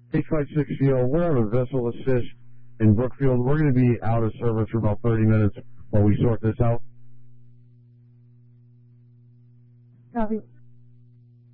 H56CO, we're on a vessel assist in Brookfield. We're going to be out of service for about 30 minutes while we sort this out. Copy.